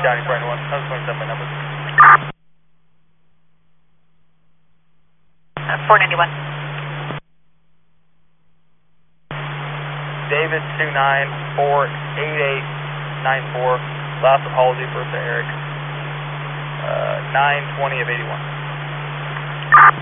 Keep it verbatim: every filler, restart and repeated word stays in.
County four ninety-one. I was twenty-seven my number. Uh, four ninety-one. David two nine four eight eight nine four. Last apology for Sir Eric. Uh, nine twenty of eighty-one.